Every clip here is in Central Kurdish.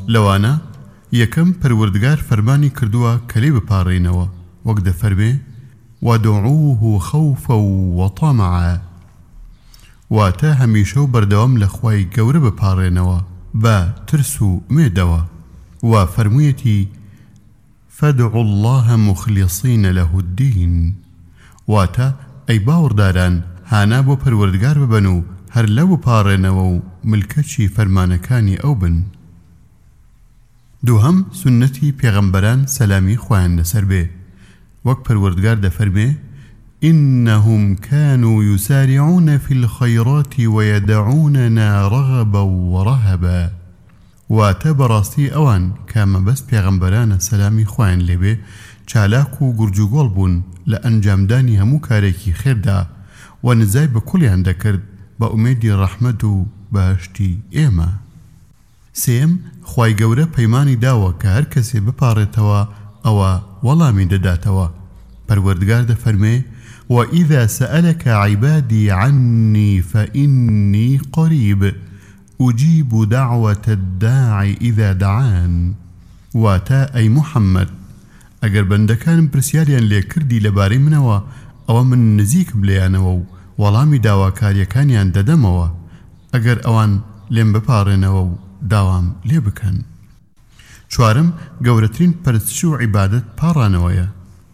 لەوانە یەکەم پەروەردگار فەرمانی کردووە کە لێ بپاڕێنەوە وەک دەفەرمێ وَادْعُوهُ خَوْفًا وَطَمَعًا واتە هەمیشە و بەردەوام لە خوای گەورە بپاڕێنەوە بە ترس و ئومێدەوە و فەرموویەتی فَادْعُوا اللَّهَ مُخْلِصِينَ لَهُ الدِّينَ واتە ئەی باوەڕداران هانا بۆ پەروەردگار ببەن و هەر لەو بپاڕێنەوە و ملکەچی فەرمانەکانی ئەو بن. دووهەم سنەتی پێغەمبەران سەلامی خوایان لەسەر بێ وەک پەروەردگار دەفەرمێ إنهم كانوا يسارعون في الخيرات ويدعوننا رغبا ورهبا واتە بەڕاستی ئەوان کە مەبەست پێغەمبەرانە سەلامی خوایان لێبێ چالاک و گورجوگۆڵ بوون لە ئەنجامدانی هەموو کارێکی خێردا و نزای بە کوڵیان دەکرد بە ئومێدی ڕەحمەت و بەهەشتی ئێمە. سێم خوای گەورە پەیمانی داوە کە هەر کەسێ بپاڕێتەوە ئەوە وەڵامی دەداتەوە. پەروەردگار دەفەرمێ وَإِذَا سَأَلَكَ عِبَادِي عَنِّي فَإِنِّي قَرِيبٌ أُجِيبُ دَعْوَةَ الدَّاعِ إِذَا دَعَانِ واتە ئەی موحەممەد ئەگەر بەندەکانم پرسیاریان لێ کردی لەبارەی منەوە ئەوە من نزیکم لێیانەوە و وەڵامی داواکاریەکانیان دەدەمەوە ئەگەر ئەوان لێم بپاڕێنەوە و داوام لێ بکەن. چوارم گەورەترین پەرستش و عیبادەت پاڕانەوەیە.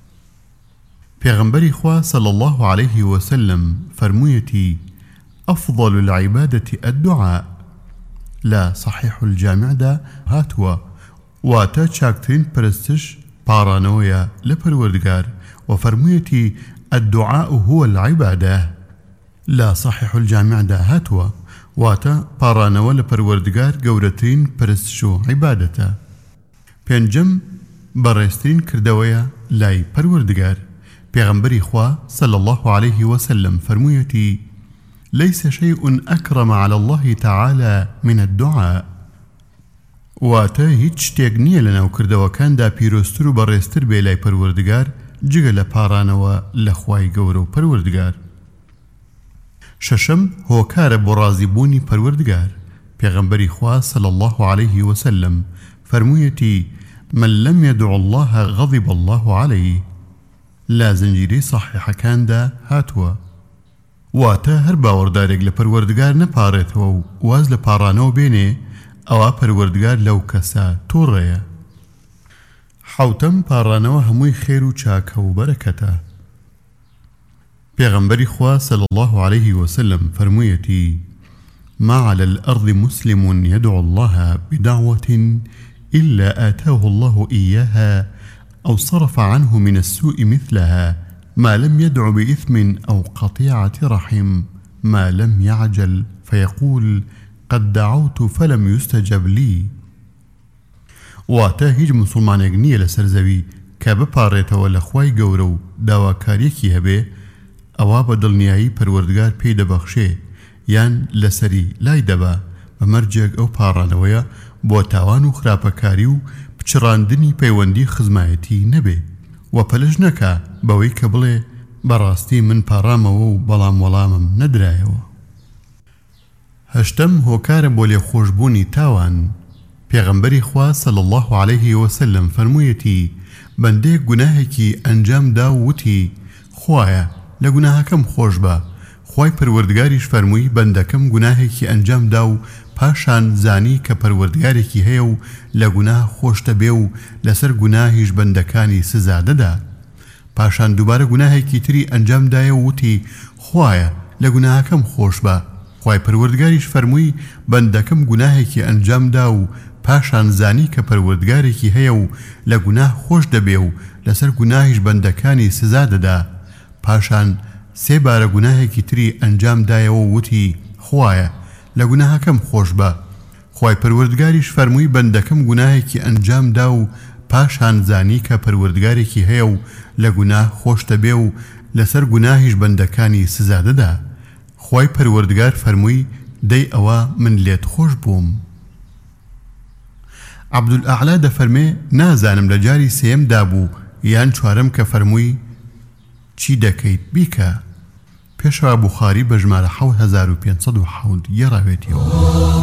پێغەمبەری خوا صلی الله عليه وسلم فەرموویەتی أفضل العبادة الدعاء لا صحيح الجامع دا هاتوا واتا چاکترین پرستش پاڕانەوەیە لە پەروەردگار و فەرموویەتی الدعاء هو العبادة لا صحيح الجامع دا هاتوا واتا پاڕانەوە لە پەروەردگار گەورەترین پرستش و عیبادەتە. پێنجەم بەڕێزترین کردەوەیە لای پەروەردگار. پێغەمبەری خوا صلی الله عليه وسلم فەرموویەتی ليس شيء أكرم على الله تعالى من الدعاء واتە هیچ شتێک نییە لەناو کردەوەکاندا پیرۆستر و بەڕێزتر بێ لای پەروەردگار جگە لە پاڕانەوە لە خوای گەورە و پەروەردگار. شەشەم هۆکارە بۆ ڕازیبوونی پەروەردگار. پێغەمبەری خوا صلی الله عليه وسلم فەرموویەتی من لم يدع الله غضب الله عليه لا زنجیرەی صحیحەکاندا هاتووە واتە هەر باوەڕدارێک لە پەروەردگار نەپاڕێتەوە و واز لە پاڕانەوە بێنێ ئەوە پەروەردگار لەو کەسە تووڕێیە. حوتەم پاڕانەوە هەمووی خێر و چاکە و بەرەکەتە. پێغەمبەری خوا صلی الله عليه وسلم فەرموویەتی ما على الأرض مسلم يدعو الله بدعوة إلا آتاه الله إياها أو صرف عنه من السوء مثلها ما لم يدع بإثم أو قطيعة رحم ما لم يعجل فيقول قد دعوت فلم يستجب لي واتە هیچ مسلمانێک نییە لە سەرزەوی کە بپاڕێتەوە لە خوای گەورە و داواکاریەکی هەبێ ئەوا بە دڵنیایی پەروەردگار پێی دەبەخشێ یان لەسەری لای دەبا بە مەرجێک ئەو پاڕانەوەیە بۆ تاوان و خراپەکاری و پچڕاندنی پەیوەندی خزمایەتی نەبێ و پەلەش نەکا بەوەی کە بڵێ بەڕاستی من پاڕامەوە و بەڵام وەڵامم نەدرایەوە. هەشتەم هۆکارە بۆ لێخۆشبوونی تاوان. پێغەمبەری خوا صلی الله عليه وسلم فەرموویەتی بەندەیەک گوناهێکی ئەنجام دا و وتی خوایە لە گوناهەکەم خۆش بە خوای پەروەردگاریش فەرمووی بەندەکەم گوناهێکی ئەنجام دا و پاشان زانی کە پەروەردگارێکی هەیە و لە گوناه خۆش دەبێ و لەسەر گوناهیش بەندەکانی سزا دەدا پاشان دووبارە گوناهێکی تری ئەنجام دایە و وتی خوایە لە گوناهەکەم خۆش بە خوای پەروەردگاریش فەرمووی بەندەکەم گوناهێکی ئەنجام دا و پاشان زانی کە پەروەردگارێکی هەیە و لە گوناه خۆش دەبێ و لەسەر گوناهیش بەندەکانی سزا دەدا پاشان سێ بارە گوناهێکی تری ئەنجام دایەوە و وتی خوایە لە گوناهەکەم خۆش بە خوای پەروەردگاریش فەرمووی بەندەکەم گوناهێکی ئەنجام دا و پاشان زانی کە پەروەردگارێکی هەیە و لە گوناه خۆش دەبێ و لەسەر گوناهیش بەندەکانی سزا دەدا خوای پەروەردگار فەرمووی دەی ئەوە من لێت خۆش بووم. عەبدولئەعلا دەفەرمێ نازانم لە جاری سێیەمدا بوو یان چوارەم کە فەرمووی چی دەکەیت بیکە. پێشەوە بوخاری بە ژمارە 7507 گێڕاوێتیەوە.